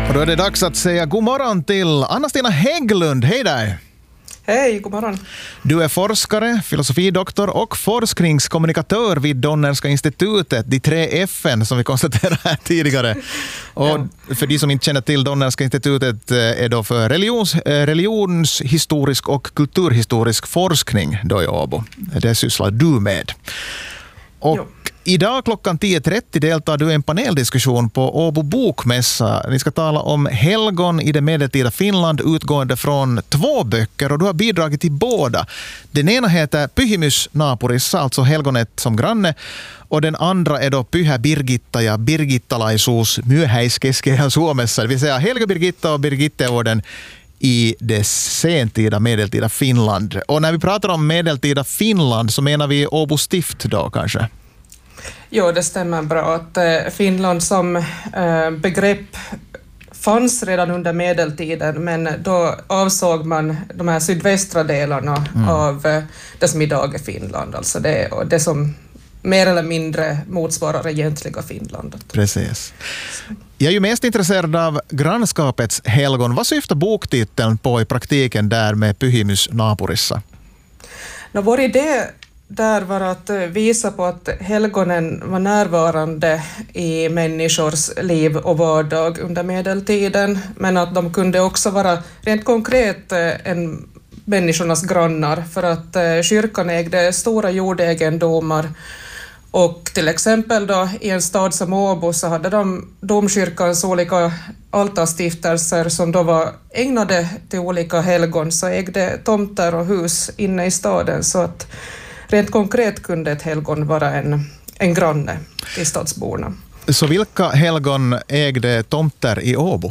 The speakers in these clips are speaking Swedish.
Och då är det dags att säga god morgon till Anna-Stina Hägglund. Hej där! Hej, god morgon. Du är forskare, filosofidoktor och forskningskommunikatör vid Donnerska institutet, de 3 FN som vi konstaterade här tidigare. Och för de som inte känner till Donnerska institutet är då för religionshistorisk och kulturhistorisk forskning då i Åbo. Det sysslar du med. Och idag klockan 10.30 deltar du i en paneldiskussion på Åbo bokmässa. Vi ska tala om helgon i det medeltida Finland utgående från 2 böcker och du har bidragit till båda. Den ena heter Pyhimys Naapurissa, alltså helgonet som granne, och den andra är då Pyhä Birgitta ja birgittalaisuus myöhäiskeskehän Suomessa, det vill säga Helga Birgitta och Birgitteorden i det sentida medeltida Finland. Och när vi pratar om medeltida Finland så menar vi Åbo stift då kanske? Jo, det stämmer bra att Finland som begrepp fanns redan under medeltiden, men då avsåg man de här sydvästra delarna av det som idag är Finland, alltså det som mer eller mindre motsvarar egentliga Finland. Precis. Jag är ju mest intresserad av grannskapets helgon. Vad syftar boktiteln på i praktiken där med Pyhimys Naapurissa? Vår idé där var att visa på att helgonen var närvarande i människors liv och vardag under medeltiden, men att de kunde också vara rent konkret människornas grannar, för att kyrkan ägde stora jordegendomar. Och till exempel då i en stad som Åbo så hade de domkyrkans olika altarstiftelser som då var ägnade till olika helgon, så ägde tomter och hus inne i staden, så att rent konkret kunde ett helgon vara en granne i stadsborna. Så vilka helgon ägde tomter i Åbo?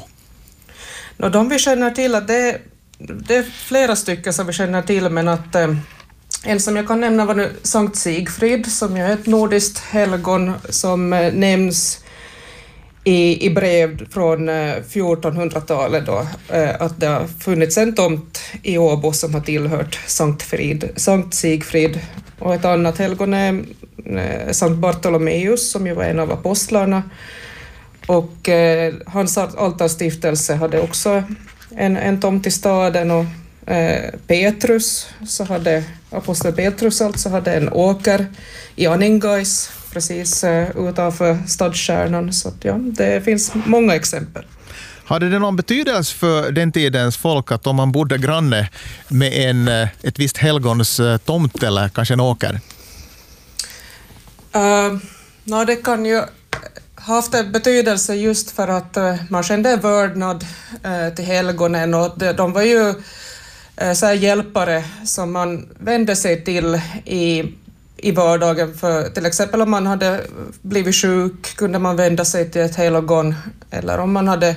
De vi känner till, att det är flera stycken som vi känner till, men att en som jag kan nämna var nu Sankt Sigfrid, som är ett nordiskt helgon som nämns i brev från 1400-talet då, att det har funnits en tomt i Åbo som har tillhört Sankt Sigfrid. Och ett annat helgon är Sankt Bartolomeus, som ju var en av apostlarna. Och hans altarstiftelse hade också en tomt i staden, och Petrus, så hade apostel Petrus alltså hade en åker i Anningais precis utanför stadskärnan, så att det finns många exempel. Hade det någon betydelse för den tidens folk att om man bodde granne med ett visst helgons tomt eller kanske en åker? Det kan ju haft en betydelse just för att man kände vördnad till helgonen, och de var ju så här hjälpare som man vände sig till i vardagen. För till exempel om man hade blivit sjuk kunde man vända sig till ett helgon, eller om man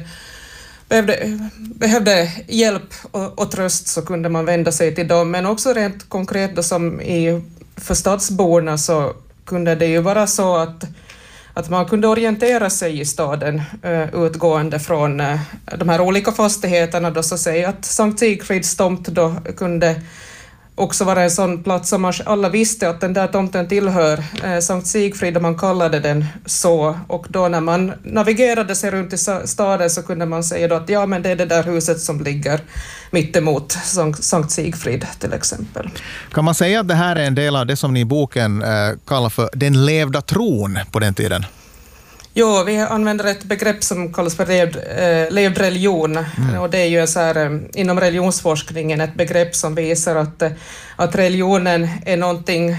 behövde hjälp och tröst så kunde man vända sig till dem. Men också rent konkret då, som för stadsborna så kunde det ju vara så att man kunde orientera sig i staden utgående från de här olika fastigheterna. Då, så säger att Sankt Sigfrids tomt då kunde också vara en sån plats som alla visste att den där tomten tillhör Sankt Sigfrid, och man kallade den så. Och då när man navigerade sig runt i staden så kunde man säga då att men det är det där huset som ligger mittemot Sankt Sigfrid till exempel. Kan man säga att det här är en del av det som ni i boken kallar för den levda tron på den tiden? Jo, vi använder ett begrepp som kallas för levd religion, och det är ju så här, inom religionsforskningen ett begrepp som visar att religionen är någonting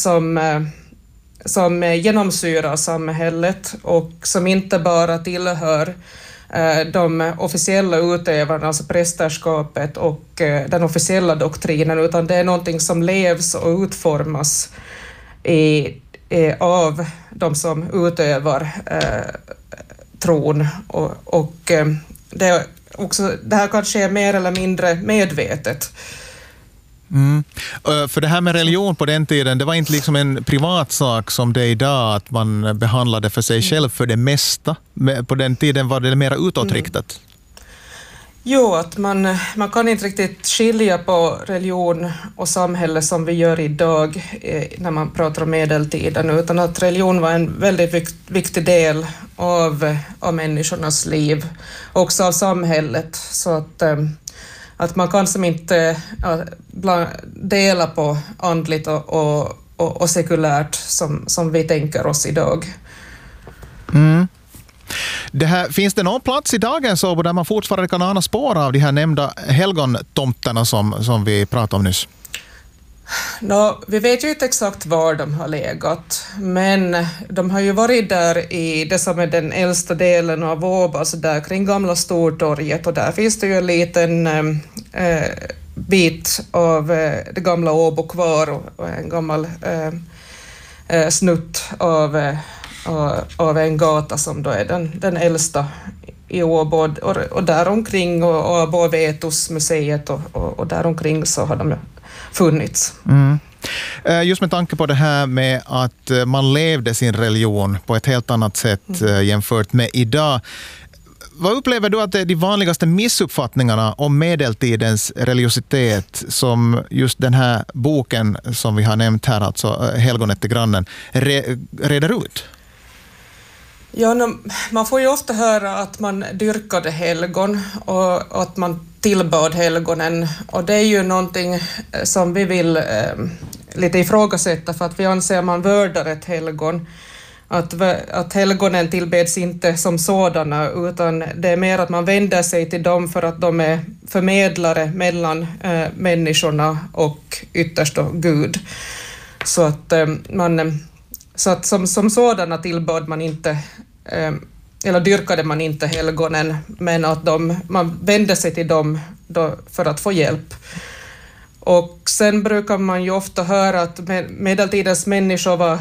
som genomsyrar samhället och som inte bara tillhör de officiella utövarna, alltså prästerskapet och den officiella doktrinen, utan det är någonting som levs och utformas av de som utövar tron, och det här kanske är mer eller mindre medvetet. För det här med religion på den tiden, det var inte liksom en privatsak som det är idag, att man behandlade för sig själv för det mesta. På den tiden var det mer utåtriktat. Jo, att man kan inte riktigt skilja på religion och samhälle som vi gör idag när man pratar om medeltiden, utan att religion var en väldigt viktig del av människornas liv, också av samhället. Så att man kan som inte dela på andligt och sekulärt som vi tänker oss idag. Mm. Finns det någon plats i dagens Åbo där man fortfarande kan ana spår av de här nämnda helgontomterna som vi pratade om nyss? Vi vet ju inte exakt var de har legat, men de har ju varit där i det som är den äldsta delen av Åbo, alltså där kring gamla Stortorget, och där finns det ju en liten bit av det gamla Åbo kvar och en gammal snutt av en gata som då är den äldsta i Åbo, och däromkring och Åbo Vetusmuseet och däromkring så har de funnits. Mm. Just med tanke på det här med att man levde sin religion på ett helt annat sätt jämfört med idag. Vad upplever du att det är de vanligaste missuppfattningarna om medeltidens religiositet som just den här boken som vi har nämnt här, alltså Helgonet till grannen, reder ut? Ja, man får ju ofta höra att man dyrkade helgon och att man tillbad helgonen, och det är ju någonting som vi vill lite ifrågasätta, för att vi anser att man vördar ett helgon. Att helgonen tillbeds inte som sådana, utan det är mer att man vänder sig till dem för att de är förmedlare mellan människorna och ytterst då Gud. Så att som sådana tillbad man inte, eller dyrkade man inte helgonen, men att man vände sig till dem då för att få hjälp. Och sen brukar man ju ofta höra att medeltidens människor var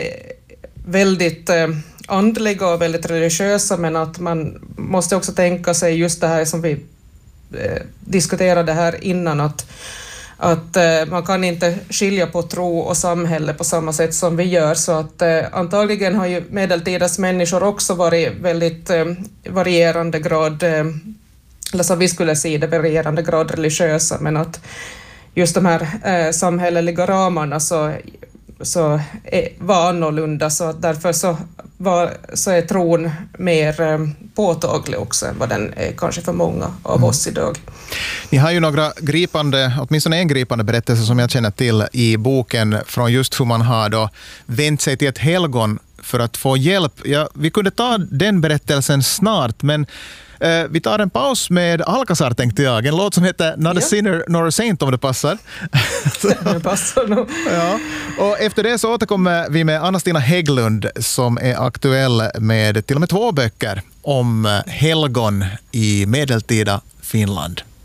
väldigt andliga och väldigt religiösa, men att man måste också tänka sig just det här som vi diskuterade här innan, att man kan inte skilja på tro och samhälle på samma sätt som vi gör, så att antagligen har ju medeltidens människor också varit väldigt varierande grad, eller som vi skulle säga det, varierande grad religiösa, men att just de här samhälleliga ramarna så var annorlunda, så därför så är tron mer påtaglig också än vad den är kanske för många av oss idag. Ni har ju några åtminstone en gripande berättelse som jag känner till i boken från just hur man har då vänt sig till ett helgon för att få hjälp. Ja, vi kunde ta den berättelsen snart, men vi tar en paus med Alcazar, tänkte jag. En låt som heter Not a Sinner nor a Saint, om det passar. Det passar nog. Ja. Och efter det så återkommer vi med Anna-Stina Hägglund som är aktuell med till och med 2 böcker om helgon i medeltida Finland.